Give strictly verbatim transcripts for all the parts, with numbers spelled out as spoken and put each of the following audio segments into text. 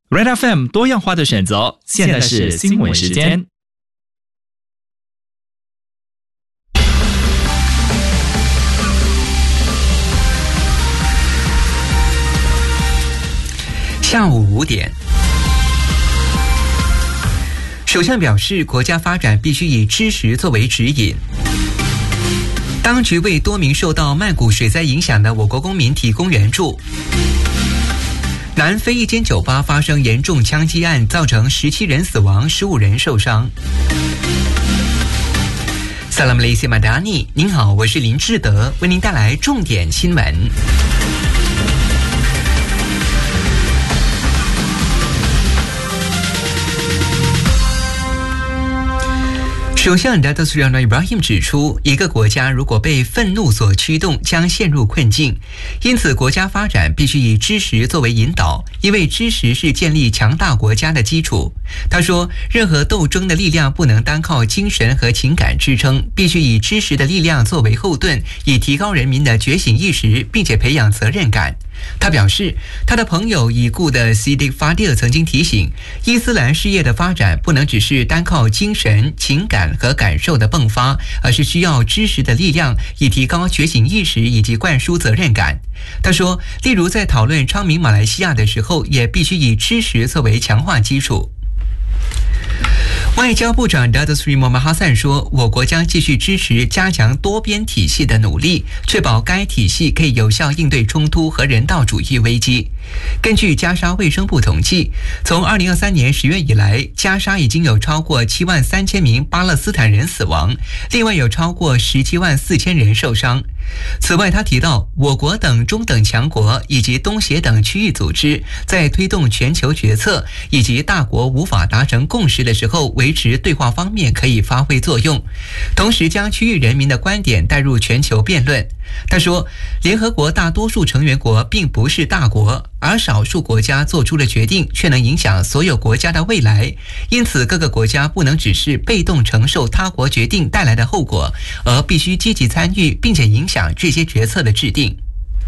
Red F M 多样化的选择，现在是新闻时间。 下午五点，首相表示，国家发展必须以知识作为指引。当局为多名受到曼谷水灾影响的我国公民提供援助。南非一间酒吧发生严重枪击案，造成十七人死亡，十五人受伤。萨拉姆雷西马达尼，您好，我是林志德，为您带来重点新闻。首相 Datuk Seri Anwar Ibrahim 指出，一个国家如果被愤怒所驱动，将陷入困境。因此，国家发展必须以知识作为引导，因为知识是建立强大国家的基础。他说，任何斗争的力量不能单靠精神和情感支撑，必须以知识的力量作为后盾，以提高人民的觉醒意识，并且培养责任感。他表示，他的朋友已故的 Siddiq Fadil 曾经提醒，伊斯兰事业的发展不能只是单靠精神、情感和感受的迸发，而是需要知识的力量，以提高觉醒意识以及灌输责任感。他说，例如在讨论昌明马来西亚的时候，也必须以知识作为强化基础。外交部长 Datuk Seri Mohamad Hassan 说，我国将继续支持加强多边体系的努力，确保该体系可以有效应对冲突和人道主义危机。根据加沙卫生部统计，从二零二三年十月以来，加沙已经有超过七万三千名巴勒斯坦人死亡，另外有超过十七万四千人受伤。此外，他提到，我国等中等强国以及东协等区域组织在推动全球决策以及大国无法达成共识的时候，维持对话方面可以发挥作用，同时将区域人民的观点带入全球辩论。他说，联合国大多数成员国并不是大国，而少数国家做出了决定，却能影响所有国家的未来。因此，各个国家不能只是被动承受他国决定带来的后果，而必须积极参与，并且影响这些决策的制定。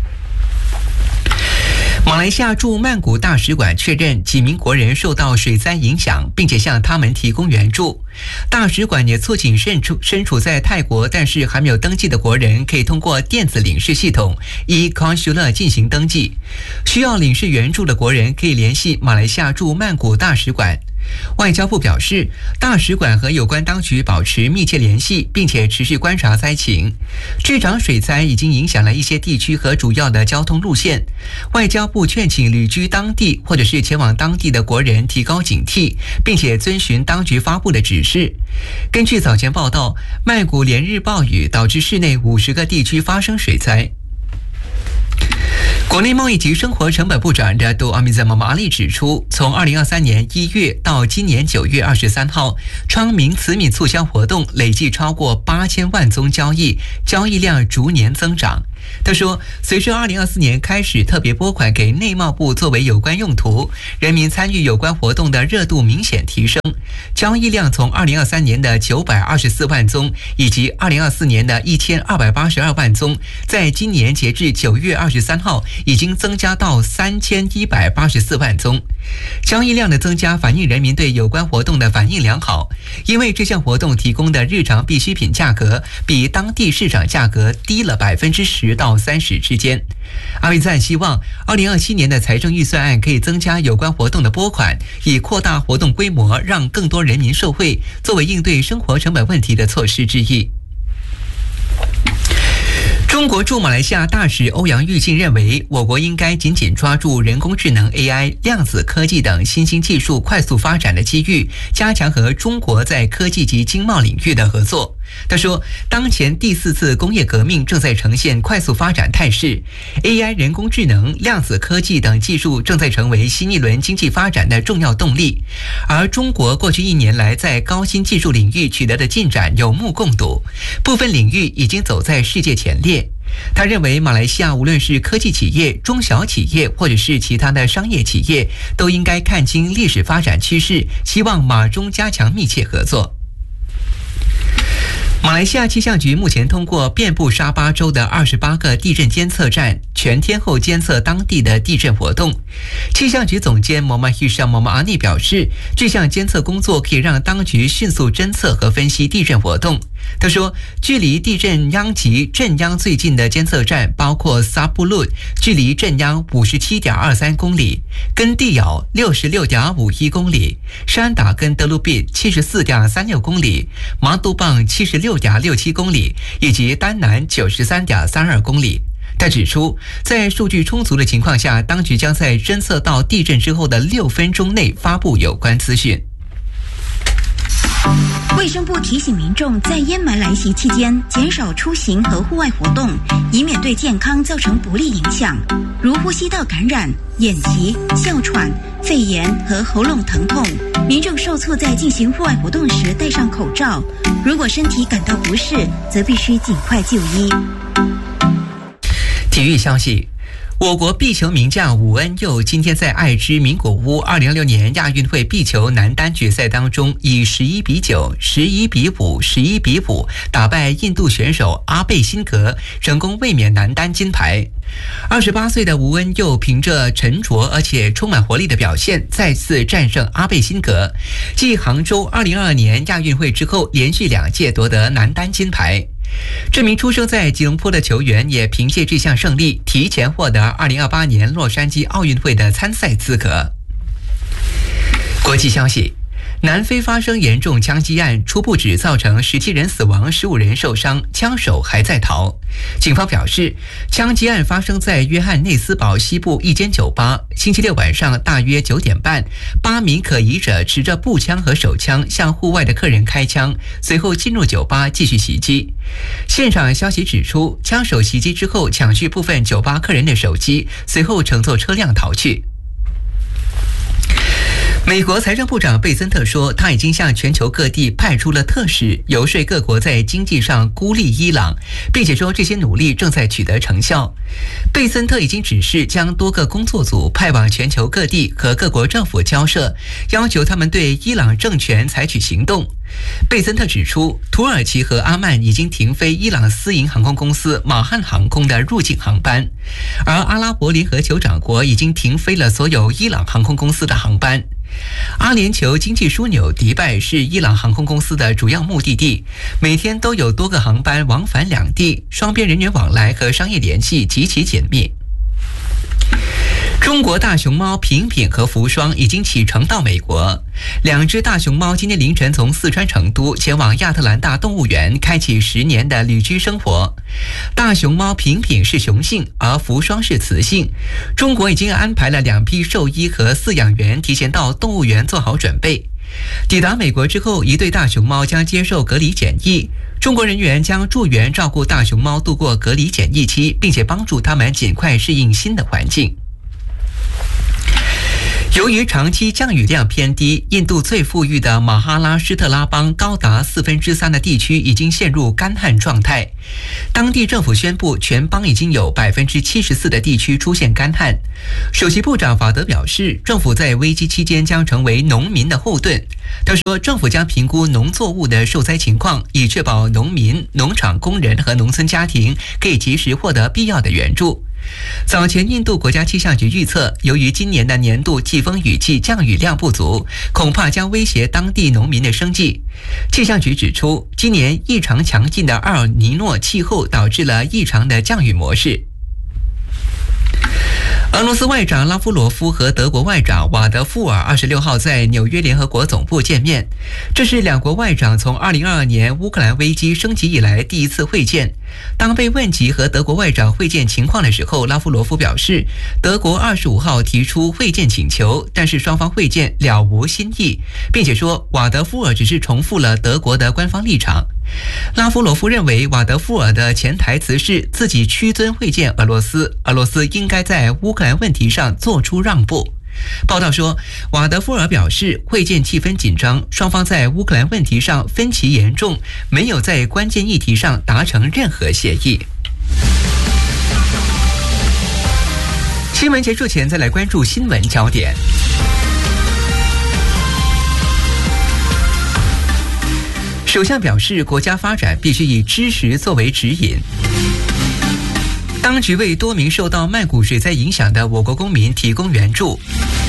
马来西亚驻曼谷大使馆确认，几名国人受到水灾影响，并且向他们提供援助。大使馆也促请身处身处在泰国但是还没有登记的国人，可以通过电子领事系统 e-Consular 进行登记。需要领事援助的国人可以联系马来西亚驻曼谷大使馆。外交部表示，大使馆和有关当局保持密切联系，并且持续观察灾情。这场水灾已经影响了一些地区和主要的交通路线。外交部劝请旅居当地或者是前往当地的国人提高警惕，并且遵循当局发布的指示。根据早前报道，曼谷连日暴雨导致市内五十个地区发生水灾。国内贸易及生活成本部长 Datuk Amizah Mahmud Ali 指出，从二零二三年一月到今年九月二十三号，昌明慈悯促销活动累计超过八千万宗交易，交易量逐年增长。他说，随着二零二四年开始特别拨款给内贸部作为有关用途，人民参与有关活动的热度明显提升，交易量从二零二三年的九百二十四万宗以及二零二四年的一千二百八十二万宗，在今年截至九月二十三号已经增加到三千一百八十四万宗。交易量的增加反映人民对有关活动的反应良好，因为这项活动提供的日常必需品价格比当地市场价格低了百分之十到三十之间。阿维赞希望二零二七年的财政预算案可以增加有关活动的拨款，以扩大活动规模，让更多人民受惠，作为应对生活成本问题的措施之一。中国驻马来西亚大使欧阳玉庆认为，我国应该紧紧抓住人工智能 A I、量子科技等新兴技术快速发展的机遇，加强和中国在科技及经贸领域的合作。他说，当前第四次工业革命正在呈现快速发展态势， A I、人工智能、量子科技等技术正在成为新一轮经济发展的重要动力，而中国过去一年来在高新技术领域取得的进展有目共睹，部分领域已经走在世界前列。他认为，马来西亚无论是科技企业、中小企业或者是其他的商业企业，都应该看清历史发展趋势，希望马中加强密切合作。 马来西亚气象局目前通过遍布沙巴州的二十八个地震监测站，全天候监测当地的地震活动。气象局总监莫马希沙莫马阿尼表示，这项监测工作可以让当局迅速侦测和分析地震活动。他说，距离地震央级震央最近的监测站包括萨布鲁，距离震央 五十七点二三公里，根蒂咬 六十六点五一公里，山达跟德鲁比 七十四点三六公里，马杜棒 七十六点六七公里，以及丹南 九十三点三二公里。他指出，在数据充足的情况下，当局将在侦测到地震之后的六分钟内发布有关资讯。 卫生部提醒民众，在烟霾来袭期间，减少出行和户外活动，以免对健康造成不利影响，如呼吸道感染、眼疾、哮喘、肺炎和喉咙疼痛。民众受促在进行户外活动时戴上口罩，如果身体感到不适，则必须尽快就医。 体育消息，我国壁球名将武恩佑今天在爱知名古屋二零二六年亚运会壁球男单决赛当中，以十一比九、十一比五、十一比五打败印度选手阿贝辛格，成功卫冕男单金牌。二十八岁的吴恩佑凭着沉着而且充满活力的表现，再次战胜阿贝辛格，继杭州二零二二年亚运会之后，连续两届夺得男单金牌。这名出生在吉隆坡的球员也凭借这项胜利，提前获得二零二八年洛杉矶奥运会的参赛资格。国际消息，南非发生严重枪击案，初步指造成十七人死亡、十五人受伤，枪手还在逃。警方表示，枪击案发生在约翰内斯堡西部一间酒吧。星期六晚上大约九点半，八名可疑者持着步枪和手枪向户外的客人开枪，随后进入酒吧继续袭击。现场消息指出，枪手袭击之后抢去部分酒吧客人的手机，随后乘坐车辆逃去。美国财政部长贝森特说，他已经向全球各地派出了特使，游说各国在经济上孤立伊朗，并且说这些努力正在取得成效。贝森特已经指示将多个工作组派往全球各地和各国政府交涉，要求他们对伊朗政权采取行动。贝森特指出，土耳其和阿曼已经停飞伊朗私营航空公司马汉航空的入境航班，而阿拉伯联合酋长国已经停飞了所有伊朗航空公司的航班。阿联酋经济枢纽迪拜是伊朗航空公司的主要目的地，每天都有多个航班往返两地，双边人员往来和商业联系极其紧密。中国大熊猫平平和福双已经启程到美国。两只大熊猫今天凌晨从四川成都前往亚特兰大动物园，开启十年的旅居生活。大熊猫平平是雄性，而福双是雌性。中国已经安排了两批兽医和饲养员提前到动物园做好准备。抵达美国之后，一对大熊猫将接受隔离检疫。中国人员将助援照顾大熊猫度过隔离检疫期，并且帮助它们尽快适应新的环境。由于长期降雨量偏低，印度最富裕的马哈拉施特拉邦高达四分之三的地区已经陷入干旱状态。当地政府宣布，全邦已经有 百分之七十四 的地区出现干旱。首席部长法德表示，政府在危机期间将成为农民的后盾。他说，政府将评估农作物的受灾情况，以确保农民、农场工人和农村家庭可以及时获得必要的援助。早前印度国家气象局预测，由于今年的年度季风雨季降雨量不足，恐怕将威胁当地农民的生计。气象局指出，今年异常强劲的阿尔尼诺气候导致了异常的降雨模式。俄罗斯外长拉夫罗夫和德国外长瓦德富尔二十六号在纽约联合国总部见面，这是两国外长从二零二二年乌克兰危机升级以来第一次会见。当被问及和德国外长会见情况的时候，拉夫罗夫表示，德国二十五号提出会见请求，但是双方会见了无新意，并且说瓦德富尔只是重复了德国的官方立场。拉夫罗夫认为瓦德富尔的潜台词是自己屈尊会见俄罗斯，俄罗斯应该在乌克兰问题上做出让步。报道说，瓦德富尔表示，会见气氛紧张，双方在乌克兰问题上分歧严重，没有在关键议题上达成任何协议。新闻结束前，再来关注新闻焦点。 首相表示，国家发展必须以知识作为指引。当局为多名受到曼谷水灾影响的我国公民提供援助。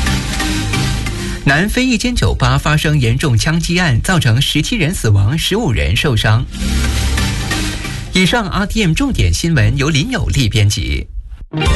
南非一间酒吧发生严重枪击案，造成十七人死亡，十五人受伤。以上 R T M 重点新闻由林有利编辑。